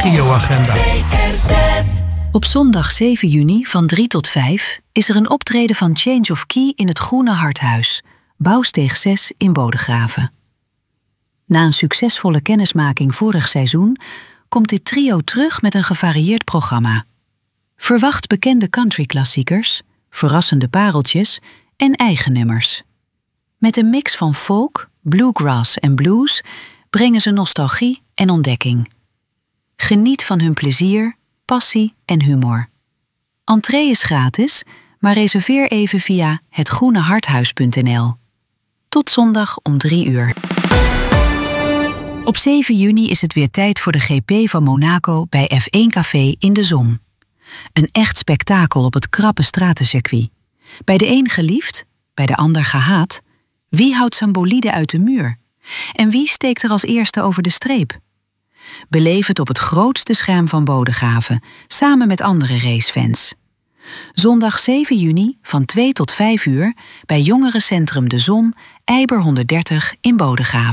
regioagenda. Op zondag 7 juni van 3 tot 5 is er een optreden van Change of Key in het Groene Harthuis, Bouwsteeg 6 in Bodegraven. Na een succesvolle kennismaking vorig seizoen komt dit trio terug met een gevarieerd programma. Verwacht bekende countryklassiekers, verrassende pareltjes en eigen nummers. Met een mix van folk, bluegrass en blues brengen ze nostalgie en ontdekking. Geniet van hun plezier, passie en humor. Entree is gratis, maar reserveer even via hetgroeneharthuis.nl. Tot zondag om 3 uur. Op 7 juni is het weer tijd voor de GP van Monaco bij F1 Café in de Zon. Een echt spektakel op het krappe stratencircuit. Bij de een geliefd, bij de ander gehaat. Wie houdt zijn bolide uit de muur? En wie steekt er als eerste over de streep? Beleef het op het grootste scherm van Bodegraven, samen met andere racefans. Zondag 7 juni van 2 tot 5 uur bij Jongerencentrum De Zon, Eiber 130 in Bodegraven.